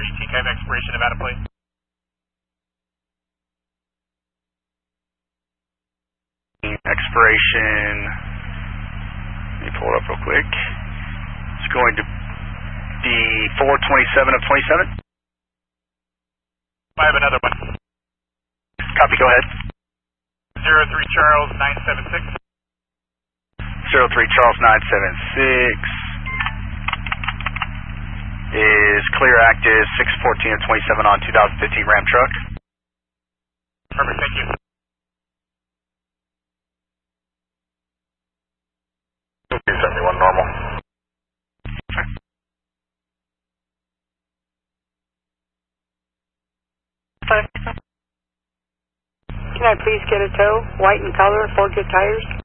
ETCAV expiration Nevada plate. Expiration, let me pull it up real quick. It's going to be 4/27 of 27. I have another one. Copy, go ahead. 03 Charles 976. 03 Charles 976 is clear active 6/14 of 27 on 2015 Ram truck. Perfect, thank you. 71 normal. Can I please get a tow, white in color, 4 good tires?